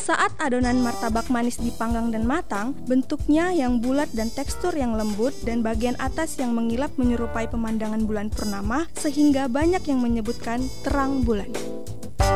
Saat adonan martabak manis dipanggang dan matang, bentuknya yang bulat dan tekstur yang lembut dan bagian atas yang mengilap menyerupai pemandangan bulan purnama sehingga banyak yang menyebutkan terang bulan.